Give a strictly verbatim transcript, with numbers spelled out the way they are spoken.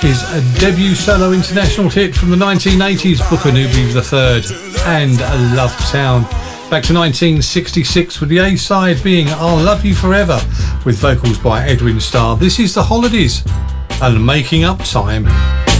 is a debut solo international hit from the nineteen eighties, Bukanubi the Third and A Love Town. Back to nineteen sixty-six with the A-side being I'll Love You Forever with vocals by Edwin Starr. This is The Holidays and Making Up Time.